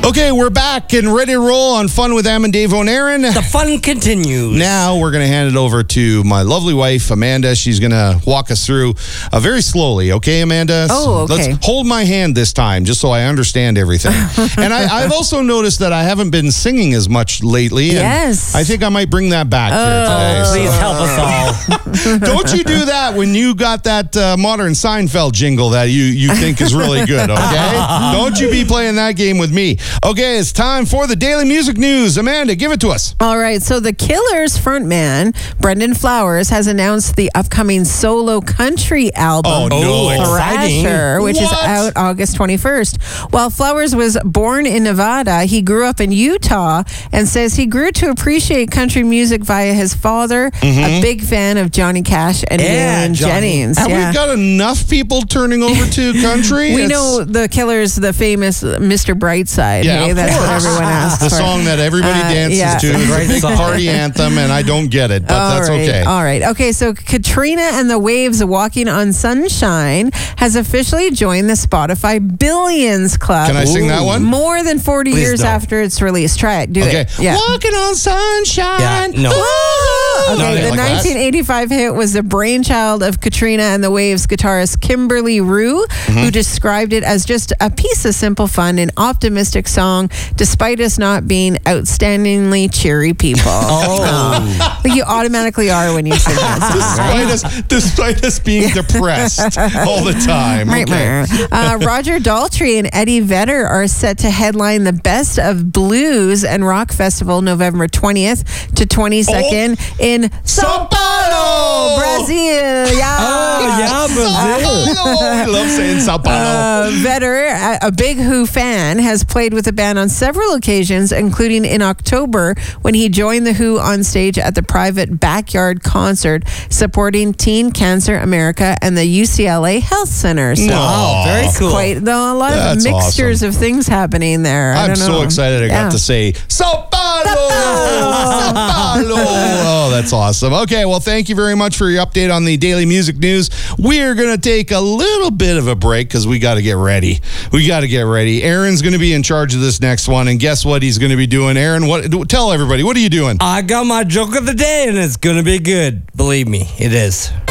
Okay, we're back and ready to roll on Fun with Am and Dave on Aaron. The fun continues. Now we're going to hand it over to my lovely wife, Amanda. She's going to walk us through very slowly. Okay, Amanda? Oh, okay. Let's hold my hand this time just so I understand everything. And I've also noticed that I haven't been singing as much lately. And Yes. I think I might bring that back here today. Please help us all. Don't you do that when you got that modern Seinfeld jingle that you think is really good, okay? Don't you be playing that game with me. Okay, it's time for the Daily Music News. Amanda, give it to us. All right, so the Killers frontman, Brendan Flowers, has announced the upcoming solo country album, Oh, no. Exciting. Thrasher, which is What? out August 21st. While Flowers was born in Nevada, he grew up in Utah and says he grew to appreciate country music via his father, a big fan of Johnny Cash and Yeah, Waylon Johnny. Jennings. Have we got enough people turning over to country? We It's know the Killers, the famous Mr. Brightside. Yeah, hey, of that's what course. everyone asks the for. song that everybody dances yeah. to. It's a Great big song. party anthem, and I don't get it, but that's okay. All right. Okay, so Katrina and the Waves Walking on Sunshine has officially joined the Spotify Billions Club. Can I sing that one? More than 40 Please years don't. after its release. Try it. Do Okay. it. Yeah. Walking on sunshine. Yeah, no. Woo! Okay, No, the like that. 1985 hit was the brainchild of Katrina and the Waves guitarist Kimberly Rue, who described it as just a piece of simple fun and optimistic song, despite us not being outstandingly cheery people. Like you automatically are when you sing that song. Despite us being depressed all the time. Okay. Roger Daltrey and Eddie Vedder are set to headline the Best of Blues and Rock Festival November 20th to 22nd in Sao Paulo, Brazil. Yeah. Oh, yeah, Brazil. I love saying Sao Paulo. Vedder, a big Who fan, has played with the band on several occasions, including in October when he joined the Who on stage at the private backyard concert supporting Teen Cancer America and the UCLA Health Center. So Wow, very it's cool. quite a lot That's of mixtures awesome. of things happening there. I I'm don't so know. excited I Yeah. got to say Sao Paulo! Sao Paulo! Oh, that's awesome. Okay, well, thank you very much for your update on the Daily Music News. We're going to take a little bit of a break because we got to get ready. We got to get ready. Aaron's going to be in charge of this next one, and guess what he's going to be doing? Aaron, tell everybody, what are you doing? I got my joke of the day, and it's going to be good. Believe me, it is.